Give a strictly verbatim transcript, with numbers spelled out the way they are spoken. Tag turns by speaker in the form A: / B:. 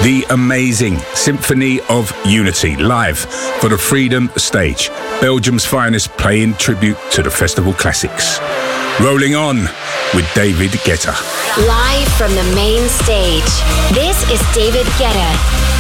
A: The amazing Symphony of Unity, live for the Freedom Stage, Belgium's finest, playing tribute to the festival classics. Rolling On with David Guetta.
B: Live from the main stage, this is David Guetta.